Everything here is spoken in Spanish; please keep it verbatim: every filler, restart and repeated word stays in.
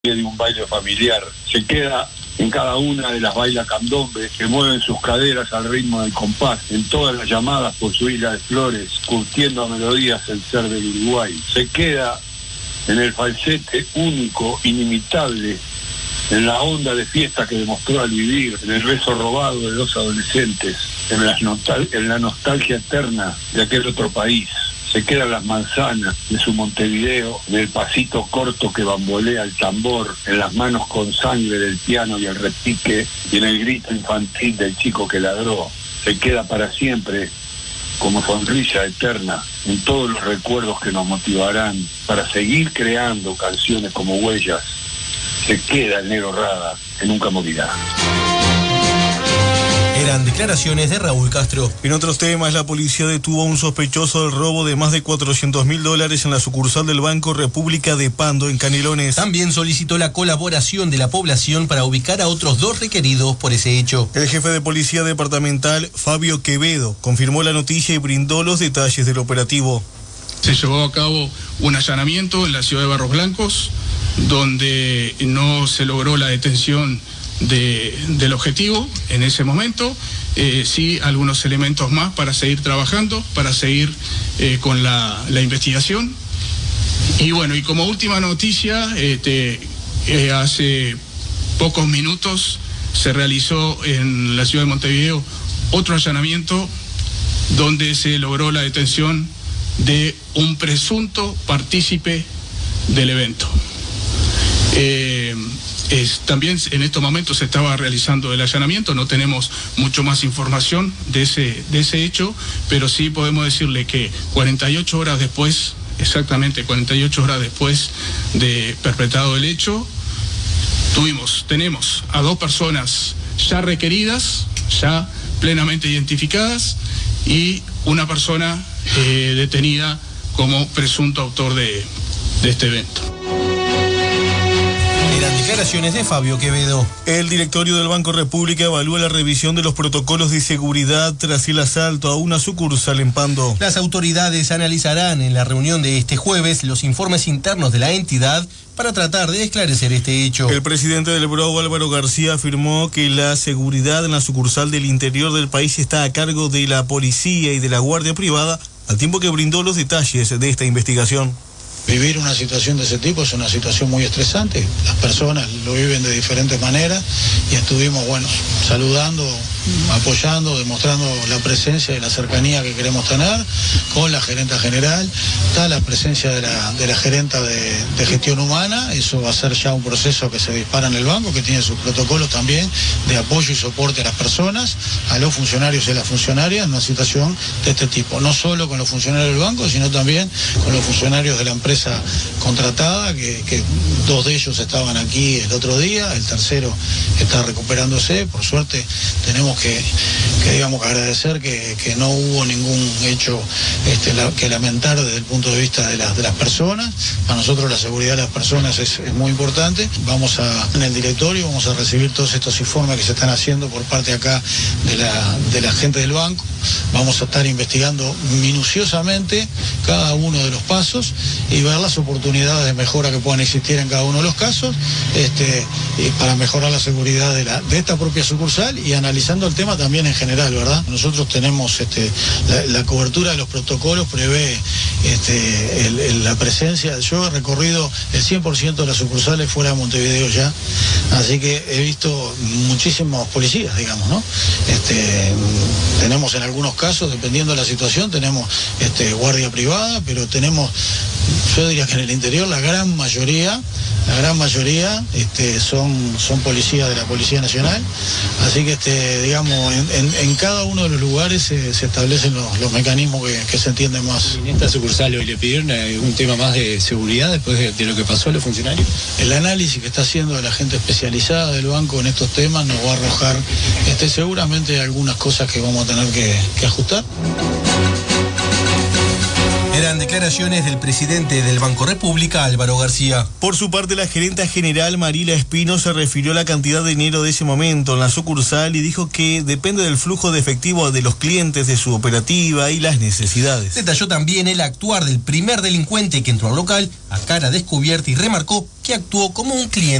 de un baile familiar. Se queda en cada una de las bailas candombes que mueven sus caderas al ritmo del compás, en todas las llamadas por su isla de flores, curtiendo a melodías el ser del Uruguay. Se queda en el falsete único, inimitable, en la onda de fiesta que demostró al vivir, en el beso robado de dos adolescentes, en la, nostal- en la nostalgia eterna de aquel otro país. Se quedan las manzanas de su Montevideo, en el pasito corto que bambolea el tambor, en las manos con sangre del piano y el repique, y en el grito infantil del chico que ladró. Se queda para siempre como sonrisa eterna en todos los recuerdos que nos motivarán para seguir creando canciones como Huellas. Se queda el negro Rada, que nunca morirá. Eran declaraciones de Raúl Castro. En otros temas, la policía detuvo a un sospechoso del robo de más de cuatrocientos mil dólares en la sucursal del Banco República de Pando, en Canelones. También solicitó la colaboración de la población para ubicar a otros dos requeridos por ese hecho. El jefe de policía departamental, Fabio Quevedo, confirmó la noticia y brindó los detalles del operativo. Se llevó a cabo un allanamiento en la ciudad de Barros Blancos, donde no se logró la detención de, del objetivo en ese momento, eh, sí algunos elementos más para seguir trabajando, para seguir eh, con la, la investigación. Y bueno, y como última noticia, este, eh, hace pocos minutos se realizó en la ciudad de Montevideo otro allanamiento donde se logró la detención de un presunto partícipe del evento. Eh, es, también en estos momentos se estaba realizando el allanamiento, no tenemos mucho más información de ese, de ese hecho, pero sí podemos decirle que cuarenta y ocho horas después, exactamente cuarenta y ocho horas después de perpetrado el hecho, tuvimos, tenemos a dos personas ya requeridas, ya plenamente identificadas, y una persona eh, detenida como presunto autor de, de este evento. Eran declaraciones de Fabio Quevedo. El directorio del Banco República evalúa la revisión de los protocolos de seguridad tras el asalto a una sucursal en Pando. Las autoridades analizarán en la reunión de este jueves los informes internos de la entidad para tratar de esclarecer este hecho. El presidente del B R O, Álvaro García, afirmó que la seguridad en la sucursal del interior del país está a cargo de la policía y de la Guardia Privada, al tiempo que brindó los detalles de esta investigación. Vivir una situación de ese tipo es una situación muy estresante. Las personas lo viven de diferentes maneras y estuvimos, bueno, saludando, apoyando, demostrando la presencia y la cercanía que queremos tener con la gerenta general. Está la presencia de la, de la gerenta de, de gestión humana. Eso va a ser ya un proceso que se dispara en el banco, que tiene sus protocolos también de apoyo y soporte a las personas, a los funcionarios y a las funcionarias en una situación de este tipo. No solo con los funcionarios del banco, sino también con los funcionarios de la empresa contratada, que, que dos de ellos estaban aquí el otro día, el tercero está recuperándose. Por suerte tenemos que, que digamos, agradecer que, que no hubo ningún hecho este, la, que lamentar desde el punto de vista de, la, de las personas. Para nosotros la seguridad de las personas es, es muy importante. Vamos a, en el directorio, vamos a recibir todos estos informes que se están haciendo por parte acá de la, de la gente del banco. Vamos a estar investigando minuciosamente cada uno de los pasos y ver las oportunidades de mejora que puedan existir en cada uno de los casos, este, y para mejorar la seguridad de, la, de esta propia sucursal, y analizando el tema también en general, ¿verdad? Nosotros tenemos este, la, la cobertura de los protocolos, prevé este, el, el, la presencia. Yo he recorrido el cien por ciento de las sucursales fuera de Montevideo ya, así que he visto muchísimos policías, digamos, ¿no? Este, tenemos en algunos casos, dependiendo de la situación, tenemos este, guardia privada, pero tenemos, yo diría que en el interior la gran mayoría, la gran mayoría este, son, son policías de la Policía Nacional, así que este, digamos, en, en, en cada uno de los lugares se, se establecen los, los mecanismos que, que se entienden más. En esta sucursal hoy le pidieron un tema más de seguridad después de, de lo que pasó a los funcionarios. El análisis que está haciendo la gente especializada del banco en estos temas nos va a arrojar este, seguramente algunas cosas que vamos a tener que, que ajustar. Eran declaraciones del presidente del Banco República, Álvaro García. Por su parte, la gerenta general Marila Espino se refirió a la cantidad de dinero de ese momento en la sucursal y dijo que depende del flujo de efectivo de los clientes, de su operativa y las necesidades. Detalló también el actuar del primer delincuente que entró al local a cara descubierta y remarcó que actuó como un cliente.